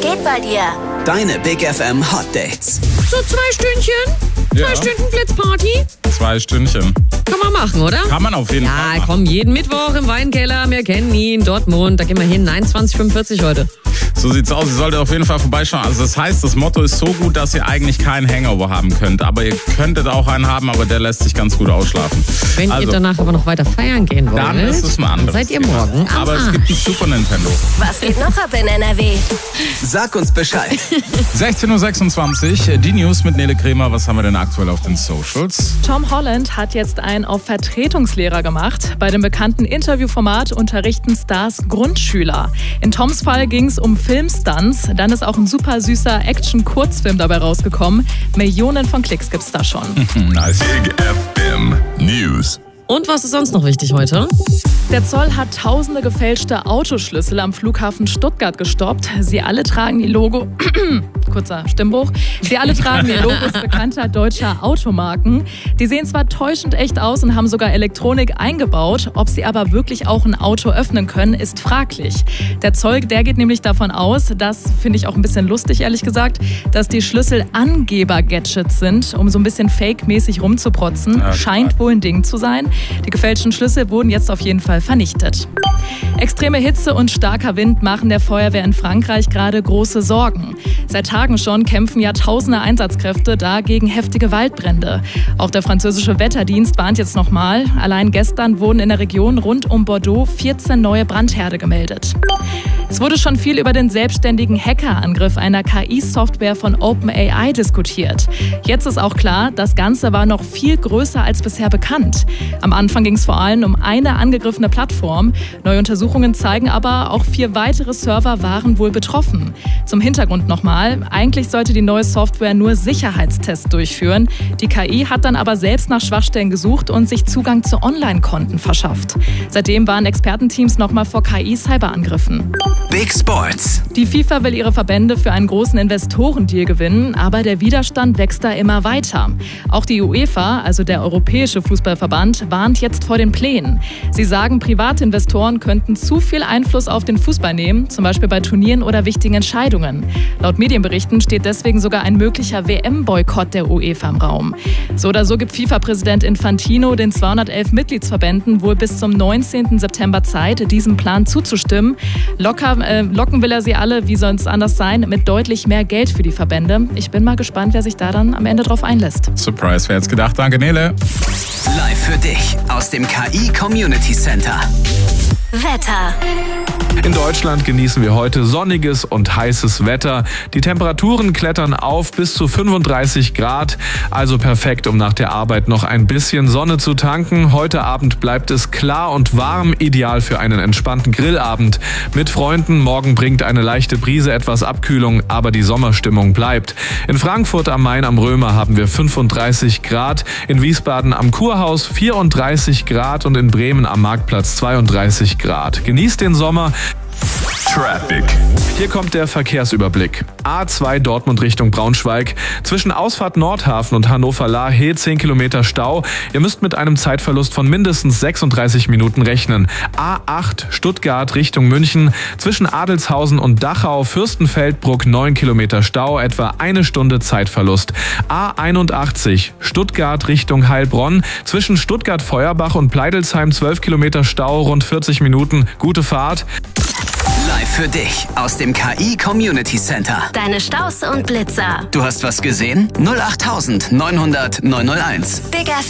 geht bei dir? Deine Big FM Hot Dates. So 2 Stündchen? 2 Stunden Blitzparty? 2 Stündchen. Kann man machen, oder? Kann man auf jeden Fall Ja, machen. komm, jeden Mittwoch im Weinkeller. Wir kennen ihn, Dortmund. Da gehen wir hin, 21:45 heute. So sieht's aus. Ihr solltet auf jeden Fall vorbeischauen. Also das heißt, das Motto ist so gut, dass ihr eigentlich keinen Hangover haben könnt. Aber ihr könntet auch einen haben, aber der lässt sich ganz gut ausschlafen. Wenn ihr danach aber noch weiter feiern gehen wollt, dann ist es ein anderes seid ihr Thema. morgen am Aber es Arsch. gibt ein Super Nintendo. Was geht noch ab in NRW? Sag uns Bescheid. 16:26 Uhr, die News mit Nele Kremer. Was haben wir denn aktuell auf den Socials? Tom Holland hat jetzt einen auf Vertretungslehrer gemacht. Bei dem bekannten Interviewformat unterrichten Stars Grundschüler. In Toms Fall ging es um Filmstunts. Dann ist auch ein super süßer Action-Kurzfilm dabei rausgekommen. Millionen von Klicks gibt's da schon. Nice. Big FM News. Und was ist sonst noch wichtig heute? Der Zoll hat tausende gefälschte Autoschlüssel am Flughafen Stuttgart gestoppt. Sie alle tragen die kurzer Stimmbruch. Sie alle tragen die Logos bekannter deutscher Automarken. Die sehen zwar täuschend echt aus und haben sogar Elektronik eingebaut. Ob sie aber wirklich auch ein Auto öffnen können, ist fraglich. Der Zoll, der geht nämlich davon aus, das finde ich auch ein bisschen lustig, ehrlich gesagt, dass die Schlüssel Angeber-Gadgets sind, um so ein bisschen fake-mäßig rumzuprotzen. Ja, scheint wohl ein Ding zu sein. Die gefälschten Schlüssel wurden jetzt auf jeden Fall vernichtet. Extreme Hitze und starker Wind machen der Feuerwehr in Frankreich gerade große Sorgen. Seit Tagen schon kämpfen Jahrtausende Einsatzkräfte da gegen heftige Waldbrände. Auch der französische Wetterdienst warnt jetzt nochmal. Allein gestern wurden in der Region rund um Bordeaux 14 neue Brandherde gemeldet. Es wurde schon viel über den selbstständigen Hackerangriff einer KI-Software von OpenAI diskutiert. Jetzt ist auch klar, das Ganze war noch viel größer als bisher bekannt. Am Anfang ging es vor allem um eine angegriffene Plattform. Neue Untersuchungen zeigen aber, auch 4 weitere Server waren wohl betroffen. Zum Hintergrund nochmal, eigentlich sollte die neue Software nur Sicherheitstests durchführen. Die KI hat dann aber selbst nach Schwachstellen gesucht und sich Zugang zu Online-Konten verschafft. Seitdem waren Expertenteams nochmal vor KI-Cyberangriffen. Big Sports. Die FIFA will ihre Verbände für einen großen Investorendeal gewinnen, aber der Widerstand wächst da immer weiter. Auch die UEFA, also der Europäische Fußballverband, warnt jetzt vor den Plänen. Sie sagen, Privatinvestoren könnten zu viel Einfluss auf den Fußball nehmen, zum Beispiel bei Turnieren oder wichtigen Entscheidungen. Laut Medienberichten steht deswegen sogar ein möglicher WM-Boykott der UEFA im Raum. So oder so gibt FIFA-Präsident Infantino den 211 Mitgliedsverbänden wohl bis zum 19. September Zeit, diesem Plan zuzustimmen. Locken will er sie alle, wie soll es anders sein, mit deutlich mehr Geld für die Verbände. Ich bin mal gespannt, wer sich da dann am Ende drauf einlässt. Surprise, wer hätte es gedacht? Danke, Nele. Live für dich aus dem KI Community Center. Wetter. In Deutschland genießen wir heute sonniges und heißes Wetter. Die Temperaturen klettern auf bis zu 35 Grad, also perfekt, um nach der Arbeit noch ein bisschen Sonne zu tanken. Heute Abend bleibt es klar und warm, ideal für einen entspannten Grillabend mit Freunden. Morgen bringt eine leichte Brise etwas Abkühlung, aber die Sommerstimmung bleibt. In Frankfurt am Main am Römer haben wir 35 Grad, in Wiesbaden am Kurhaus 34 Grad und in Bremen am Marktplatz 32 Grad. Genießt den Sommer. Traffic. Hier kommt der Verkehrsüberblick. A2 Dortmund Richtung Braunschweig. Zwischen Ausfahrt Nordhafen und Hannover-Lahe 10 Kilometer Stau. Ihr müsst mit einem Zeitverlust von mindestens 36 Minuten rechnen. A8 Stuttgart Richtung München. Zwischen Adelshausen und Dachau Fürstenfeldbruck 9 Kilometer Stau, etwa 1 Stunde Zeitverlust. A81 Stuttgart Richtung Heilbronn. Zwischen Stuttgart-Feuerbach und Pleidelsheim 12 Kilometer Stau, rund 40 Minuten. Gute Fahrt. Live für dich aus dem KI Community Center. Deine Staus und Blitzer. Du hast was gesehen? 08900 901. Big FM.